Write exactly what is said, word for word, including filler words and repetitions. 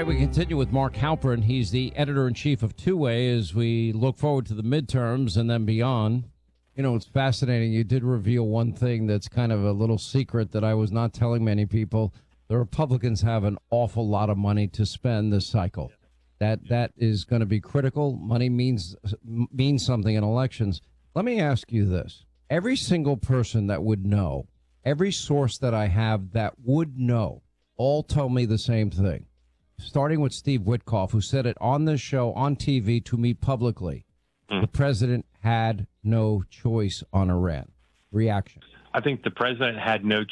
right, we continue with Mark Halperin. He's the editor-in-chief of Two-Way as we look forward to the midterms and then beyond. You know, it's fascinating. You did reveal one thing that's kind of a little secret that I was not telling many people. The Republicans have an awful lot of money to spend this cycle. That that is going to be critical. Money means means something in elections. Let me ask you this. Every single person that would know, every source that I have that would know, all tell me the same thing. Starting with Steve Witkoff, who said it on this show, on T V, to me publicly. Mm. The president had no choice on Iran. Reaction. I think the president had no